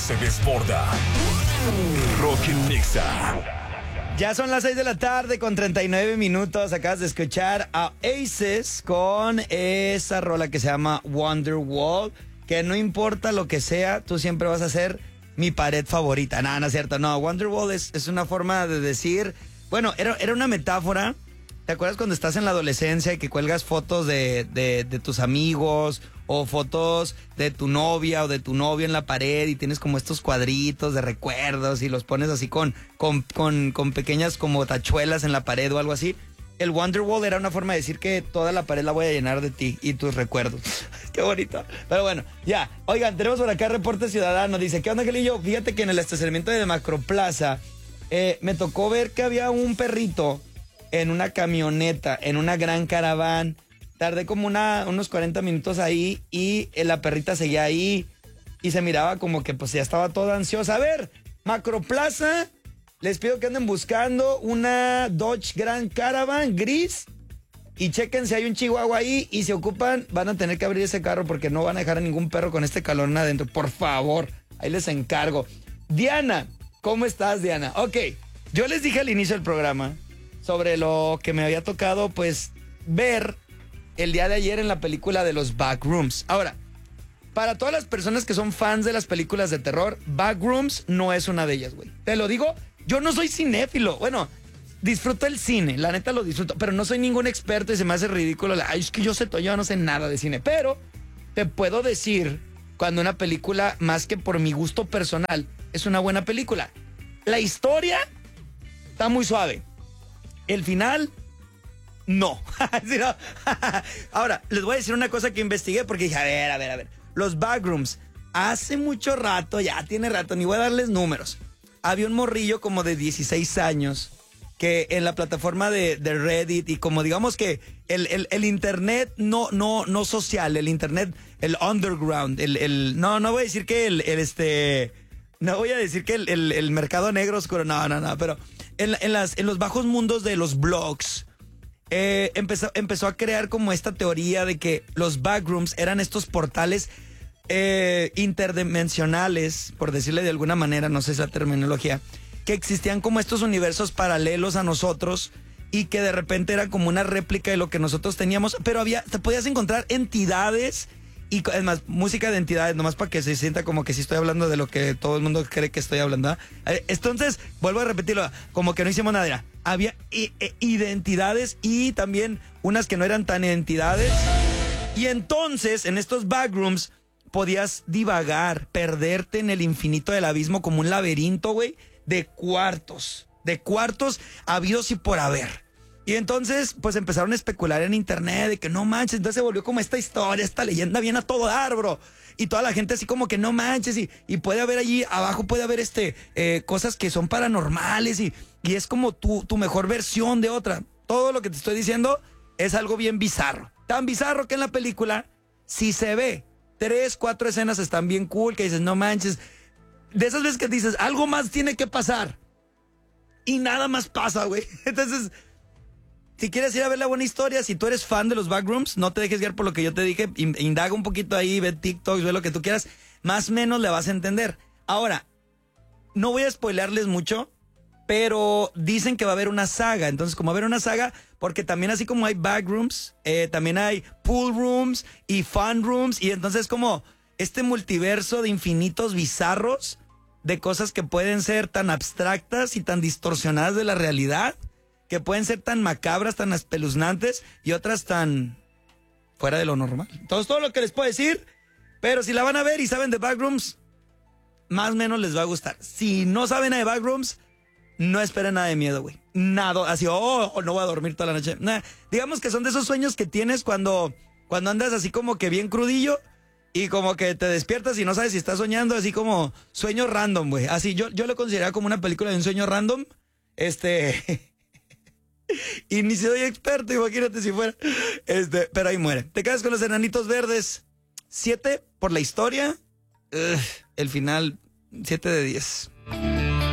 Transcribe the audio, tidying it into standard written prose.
se desborda. Rock en Nexa. Ya son las 6 de la tarde con 39 minutos. Acabas de escuchar a Aces con esa rola que se llama Wonderwall. Que no importa lo que sea, tú siempre vas a ser mi pared favorita. No, no es cierto. No, Wonderwall es una forma de decir... Bueno, era una metáfora. ¿Te acuerdas cuando estás en la adolescencia y que cuelgas fotos de tus amigos o fotos de tu novia o de tu novio en la pared y tienes como estos cuadritos de recuerdos y los pones así con pequeñas como tachuelas en la pared o algo así? El Wonderwall era una forma de decir que toda la pared la voy a llenar de ti y tus recuerdos. Qué bonito. Pero bueno, ya. Oigan, tenemos por acá Reporte Ciudadano. Dice, ¿qué onda, Angelillo? Fíjate que en el estacionamiento de Macroplaza me tocó ver que había un perrito en una camioneta, en una gran caravana. Tardé como unos 40 minutos ahí y la perrita seguía ahí y se miraba como que pues ya estaba toda ansiosa. A ver, Macroplaza, les pido que anden buscando una Dodge Grand Caravan gris y chequen si hay un chihuahua ahí y si ocupan van a tener que abrir ese carro porque no van a dejar a ningún perro con este calor adentro. Por favor, ahí les encargo. Diana, ¿cómo estás, Diana? Ok, yo les dije al inicio del programa sobre lo que me había tocado, pues, ver el día de ayer en la película de los Backrooms. Ahora, para todas las personas que son fans de las películas de terror, Backrooms no es una de ellas, güey. Te lo digo, yo no soy cinéfilo. Bueno, disfruto el cine, la neta lo disfruto, pero no soy ningún experto y se me hace ridículo. Ay, es que yo no sé nada de cine, pero te puedo decir cuando una película, más que por mi gusto personal, es una buena película. La historia está muy suave. El final, no. Sí, no. Ahora, les voy a decir una cosa que investigué porque dije, a ver. Los Backrooms, hace mucho rato, ya tiene rato, ni voy a darles números. Había un morrillo como de 16 años que en la plataforma de Reddit y como digamos que el internet no social, el internet, el underground, no voy a decir que no voy a decir que el mercado negro oscuro, no, pero en los bajos mundos de los blogs, empezó a crear como esta teoría de que los backrooms eran estos portales interdimensionales, por decirle de alguna manera, no sé esa terminología, que existían como estos universos paralelos a nosotros y que de repente era como una réplica de lo que nosotros teníamos, pero te podías encontrar entidades y es más, música de entidades, nomás para que se sienta como que sí estoy hablando de lo que todo el mundo cree que estoy hablando. Entonces, vuelvo a repetirlo, como que no hicimos nada. Había identidades y también unas que no eran tan entidades. Y entonces, en estos backrooms, podías divagar, perderte en el infinito del abismo como un laberinto, güey, de cuartos habidos y por haber. Y entonces, pues empezaron a especular en internet de que no manches, entonces se volvió como esta historia, esta leyenda bien a todo dar, bro. Y toda la gente así como que no manches y puede haber allí abajo, puede haber cosas que son paranormales y es como tu mejor versión de otra. Todo lo que te estoy diciendo es algo bien bizarro. Tan bizarro que en la película, si se ve 3, 4 escenas están bien cool, que dices, no manches. De esas veces que dices, algo más tiene que pasar. Y nada más pasa, güey. Entonces, si quieres ir a ver la buena historia, si tú eres fan de los backrooms, no te dejes guiar por lo que yo te dije, indaga un poquito ahí, ve TikToks, ve lo que tú quieras, más o menos le vas a entender. Ahora, no voy a spoilearles mucho, pero dicen que va a haber una saga, entonces como va a haber una saga, porque también así como hay backrooms, también hay pool rooms y fun rooms, y entonces como este multiverso de infinitos bizarros, de cosas que pueden ser tan abstractas y tan distorsionadas de la realidad, que pueden ser tan macabras, tan espeluznantes y otras tan fuera de lo normal. Entonces, todo lo que les puedo decir, pero si la van a ver y saben de Backrooms, más o menos les va a gustar. Si no saben de Backrooms, no esperen nada de miedo, güey. Nada, así, no voy a dormir toda la noche. Nah, digamos que son de esos sueños que tienes cuando andas así como que bien crudillo y como que te despiertas y no sabes si estás soñando, así como sueño random, güey. Así, yo lo consideraría como una película de un sueño random. Y ni soy experto, imagínate si fuera. Pero ahí muere. Te quedas con los Enanitos Verdes. 7 por la historia. El final, 7 de 10.